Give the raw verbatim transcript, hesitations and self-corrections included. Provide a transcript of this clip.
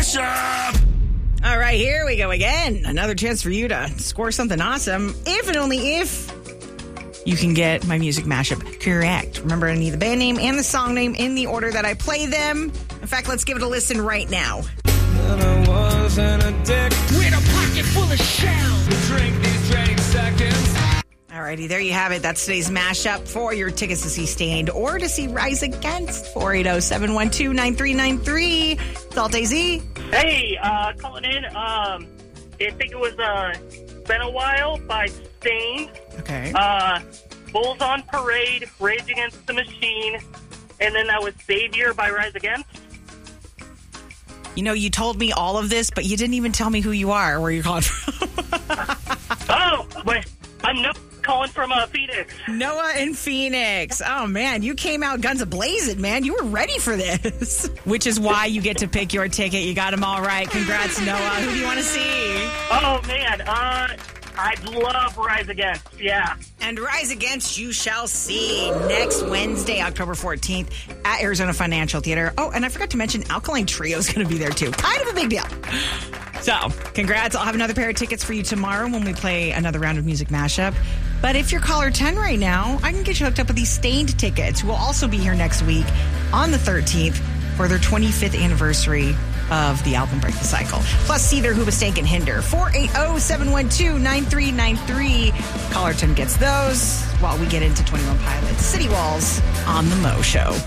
mashup. All right, here we go again. Another chance for you to score something awesome, if and only if you can get my music mashup correct. Remember, I need the band name and the song name in the order that I play them. In fact, let's give it a listen right now. And I wasn't a dick With a pocket full of shells. to drink these draining seconds. Alrighty, there you have it. That's today's mashup for your tickets to see Stained or to see Rise Against. four eight zero, seven one two, nine three nine three. It's Alt A Z. Hey, uh, calling in. Um, I think it was uh, Been a While by Stained. Okay. Uh, Bulls on Parade, Rage Against the Machine, and then that was Savior by Rise Against. You know, you told me all of this, but you didn't even tell me who you are, where you're calling from. Oh, wait, I'm no calling from uh, Phoenix. Noah in Phoenix. Oh, man, you came out guns a-blazing, man. You were ready for this. Which is why you get to pick your ticket. You got them all right. Congrats, Noah. Who do you want to see? Oh, man, uh, I'd love Rise Against, yeah. And Rise Against you shall see next Wednesday, October fourteenth at Arizona Financial Theater. Oh, and I forgot to mention Alkaline Trio is going to be there too. Kind of a big deal. So, congrats. I'll have another pair of tickets for you tomorrow when we play another round of Music Mashup. But if you're caller ten right now, I can get you hooked up with these Stained tickets. We'll also be here next week on the thirteenth for their twenty-fifth anniversary of the album Break the Cycle. Plus, see their Hoobastank and Hinder. four eight zero, seven one two, nine three nine three. Caller ten gets those while we get into twenty-one Pilots City Walls on The Mo Show.